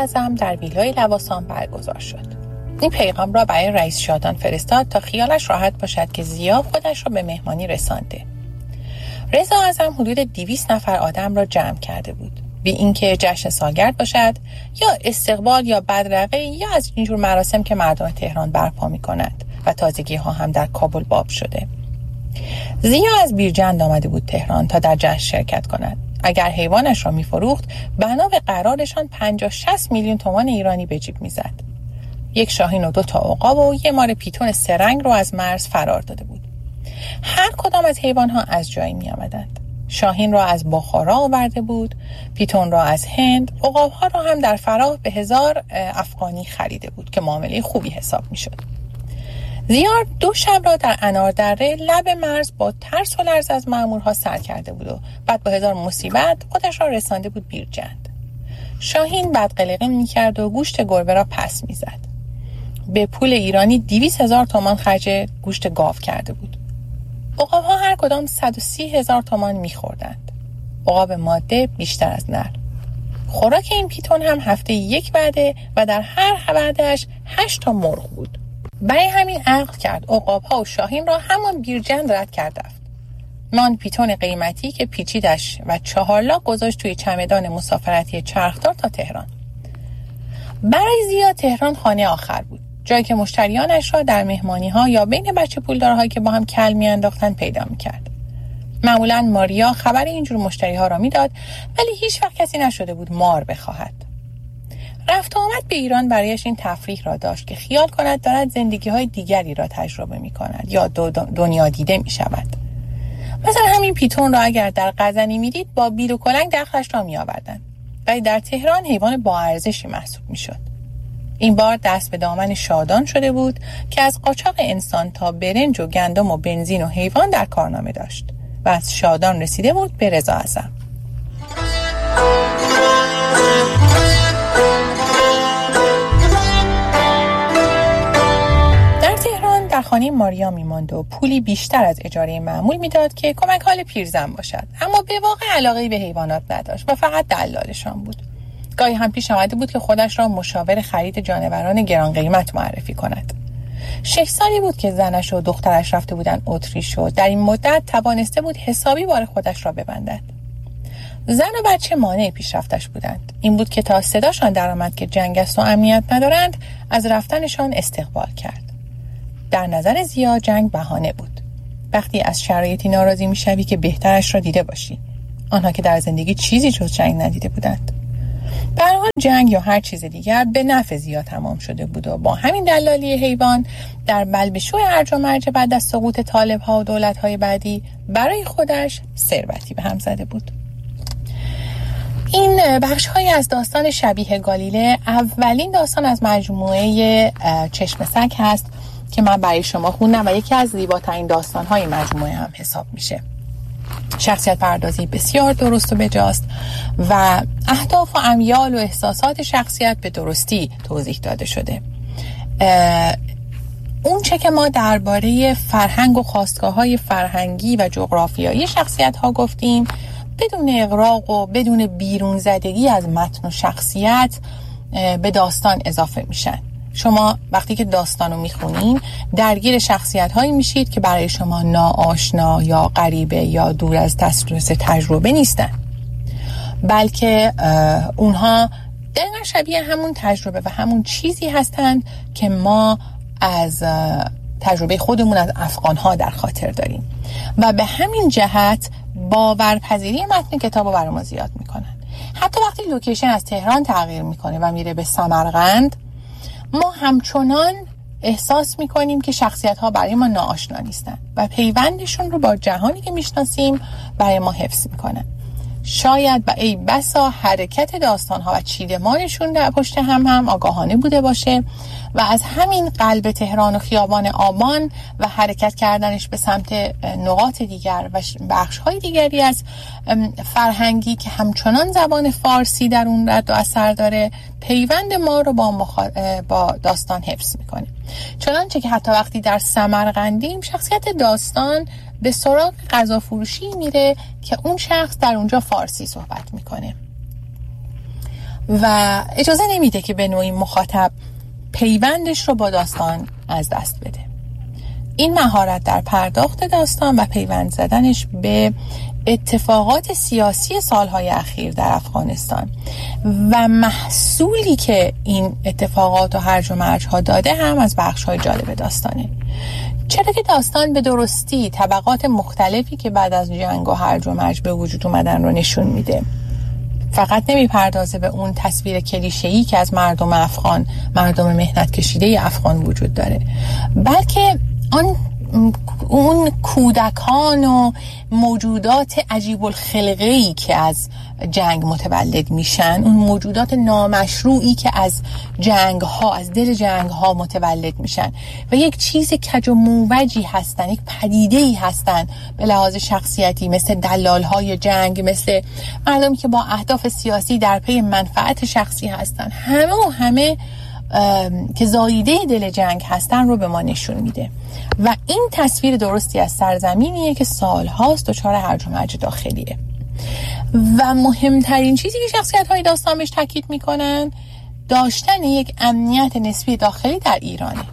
اعظم در ویلای لواسان برگزار شد. این پیغام را برای رئیس شادان فرستاد تا خیالش راحت باشد که ضیا خودش را به مهمانی رسانده. رضا اعظم حدود 200 نفر آدم را جمع کرده بود. بی اینکه جشن سالگرد باشد یا استقبال یا بدرقه یا از اینجور مراسم که مردم تهران برپا می‌کنند و تازگی ها هم در کابل باب شده. ضیا از بیرجند آمده بود تهران تا در جشن شرکت کند. اگر حیوانش را می‌فروخت بنا به قرارشان 50-60 میلیون تومان ایرانی به جیب می‌زد. یک شاهین و 2 تا عقاب و یک مار پیتون سرنگ رو از مرز فرار داده بود. هر کدام از حیوان‌ها از جایی می‌آمدند. شاهین را از بخارا آورده بود، پیتون را از هند، عقاب‌ها را هم در فراه به 1000 افغانی خریده بود که معامله خوبی حساب می‌شد. ضیا 2 شب را در اناردره لب مرز با ترس و لرز از مأمورها سر کرده بود و بعد با 1000 مصیبت خودش را رسانده بود بیرجند. شاهین بدقلقی می‌کرد و گوشت گربه را پس می‌زد. به پول ایرانی 200,000 تومان خرج گوشت گاو کرده بود. عقاب‌ها هر کدام 130,000 تومان می‌خوردند. عقاب ماده بیشتر از نر. خوراک این پیتون هم هفته 1 وعده و در هر وعده‌اش 8 تا مرغ بود. برای همین عقد کرد عقاب‌ها و شاهین را همان بیرجند رد کرد رفت. من پیتون قیمتی که پیچیدش و 4 لاک گذاشت توی چمدان مسافرتی چرخدار تا تهران. برای ضیا تهران خانه آخر بود. جایی که مشتریانش را در مهمانی‌ها یا بین بچه پولدارهایی که با هم کل می‌انداختن پیدا می‌کرد. معمولاً ماریا خبر اینجور مشتری‌ها را می‌داد ولی هیچ وقت کسی نشده بود مار بخواهد. رفت و آمد به ایران برایش این تفریح را داشت که خیال کند دارد زندگی‌های دیگری را تجربه می‌کند یا دنیا دیده می‌شود. مثلا همین پیتون را اگر در غزنی می‌دید با بیل و کلنگ دخلش را می‌آوردند. ولی در تهران حیوان با ارزشی محسوب می‌شد. این بار دست به دامن شادان شده بود که از قاچاق انسان تا برنج و گندم و بنزین و حیوان در کارنامه داشت و از شادان رسیده بود به رضا اعظم. در تهران در خانه ماریا میماند و پولی بیشتر از اجاره معمول میداد که کمک حال پیرزن باشد، اما به واقع علاقه‌ای به حیوانات نداشت و فقط دلالشان بود. گاهی هم پیش آمده بود که خودش را مشاور خرید جانوران گران قیمت معرفی کند. 6 سالی بود که زنش و دخترش رفته بودن اتریش و در این مدت توانسته بود حسابی بار خودش را ببندد. زن و بچه مانع پیشرفتش بودند. این بود که تا صداشان درآمد که جنگ است و امنیت ندارند از رفتنشان استقبال کرد. در نظر ضیا جنگ بهانه بود. وقتی از شرایطی ناراضی میشوی که بهترش را دیده باشی. آنها که در زندگی چیزی جز جنگ ندیده بودند. به هر حال جنگ یا هر چیز دیگر به نفع ضیا تمام شده بود و با همین دلالی حیوان در بلبشوی هرج و مرج بعد از سقوط طالب‌ها و دولت‌های بعدی برای خودش ثروتی به هم زده بود. این بخش‌هایی از داستان شبیه گالیله اولین داستان از مجموعه چشم سگ هست که من برای شما خوندم و یکی از زیباترین داستان‌های مجموعه هم حساب میشه. شخصیت پردازی بسیار درست و بجاست و اهداف و امیال و احساسات شخصیت به درستی توضیح داده شده. اون چه که ما درباره فرهنگ و خواستگاه‌های فرهنگی و جغرافیایی شخصیت‌ها گفتیم بدون اغراق و بدون بیرون زدگی از متن و شخصیت به داستان اضافه میشن. شما وقتی که داستانو میخونین درگیر شخصیت‌هایی میشید که برای شما ناآشنا یا غریبه یا دور از دسترس تجربه نیستن، بلکه اونها دقیقا شبیه همون تجربه و همون چیزی هستند که ما از تجربه خودمون از افغان‌ها در خاطر داریم و به همین جهت باورپذیری متن کتابو برای ما زیاد میکنن. حتی وقتی لوکیشن از تهران تغییر میکنه و میره به سمرقند، ما همچنان احساس میکنیم که شخصیت‌ها برای ما ناآشنا نیستن و پیوندشون رو با جهانی که میشناسیم برای ما حفظ میکنن. شاید و ای بسا حرکت داستان‌ها و چیدمانشون در پشت هم آگاهانه بوده باشه و از همین قلب تهران و خیابان آبان و حرکت کردنش به سمت نقاط دیگر و بخش‌های دیگری از فرهنگی که همچنان زبان فارسی در اون رد و اثر داره پیوند ما رو با داستان حفظ میکنه. چنانچه که حتی وقتی در سمرقندیم شخصیت داستان به سراغ غذا فروشی میره که اون شخص در اونجا فارسی صحبت میکنه. و اجازه نمیده که به نوعی مخاطب پیوندش رو با داستان از دست بده. این مهارت در پرداخت داستان و پیوند زدنش به اتفاقات سیاسی سالهای اخیر در افغانستان و محصولی که این اتفاقات و هرج و مرج ها داده هم از بخش‌های جالب داستانه. چرا که داستان به درستی طبقات مختلفی که بعد از جنگ و هرج و مرج به وجود اومدن رو نشون میده. فقط نمیپردازه به اون تصویر کلیشه‌ای که از مردم افغان، مردم مهنت کشیده افغان وجود داره، بلکه اون کودکان و موجودات عجیب الخلقه‌ای که از جنگ متولد میشن، اون موجودات نامشروعی که از جنگ‌ها، از دل جنگ‌ها متولد میشن و یک چیز کج و موجی هستن، یک پدیده‌ای هستن به لحاظ شخصیتی، مثل دلال‌های جنگ، مثل مردمی که با اهداف سیاسی در پی منفعت شخصی هستن، همه که زاییده دل جنگ هستن رو به ما نشون میده و این تصویر درستی از سرزمینیه که سالهاست دچار هرج و مرج داخلیه. و مهمترین چیزی که شخصیت‌های داستان بهش تاکید میکنن داشتن یک امنیت نسبی داخلی در ایرانه،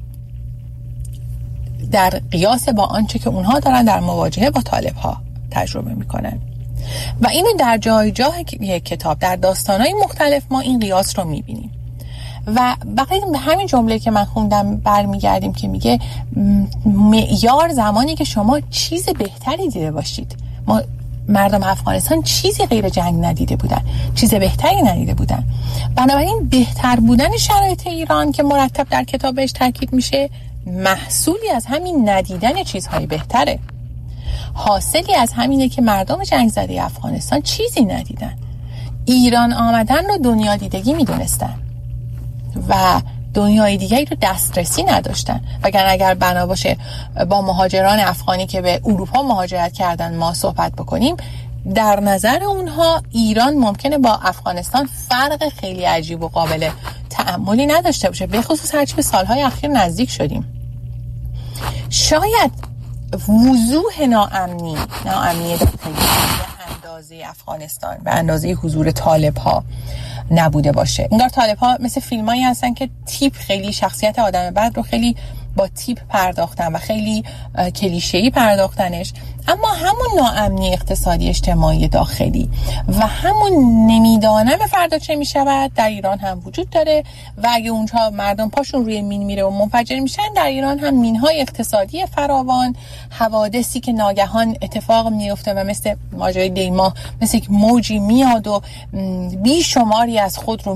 در قیاس با آنچه که اونها دارن در مواجهه با طالب‌ها تجربه میکنن و اینو در جای یک کتاب، در داستان‌های مختلف ما این قیاس رو میبینیم. و بقیه به همین جمله که من خوندم برمیگردیم که میگه معیار زمانی که شما چیز بهتری دیده باشید. ما مردم افغانستان چیزی غیر جنگ ندیده بودن، چیز بهتری ندیده بودن. بنابراین بهتر بودن شرایط ایران که مرتب در کتابش تاکید میشه محصولی از همین ندیدن چیزهای بهتره. حاصلی از همینه که مردم جنگ زده افغانستان چیزی ندیدن، ایران آمدن رو دنیا دیدگی میدونستن و دنیای دیگری رو دسترسی نداشتن. وگرنه اگر بنا باشه با مهاجران افغانی که به اروپا مهاجرت کردن ما صحبت بکنیم، در نظر اونها ایران ممکنه با افغانستان فرق خیلی عجیب و قابل تأملی نداشته باشه، به خصوص هرچی به سالهای اخیر نزدیک شدیم. شاید وضوح ناامنی داخلی به اندازه افغانستان، به اندازه حضور طالب‌ها نبوده باشه. انگار طالب‌ها مثل فیلمایی هستن که تیپ، خیلی شخصیت آدم بد رو خیلی با تیپ پرداختن و خیلی کلیشه‌ای پرداختنش، اما همون ناامنی اقتصادی اجتماعی داخلی و همون نمیدانم فردا چه میشود در ایران هم وجود داره و اگه اونجا مردم پاشون روی مین میره و منفجر میشن، در ایران هم مینهای اقتصادی فراوان، حوادثی که ناگهان اتفاق میفته و مثل ماجرای دیما مثل یک موجی میاد و بیشماری از خود رو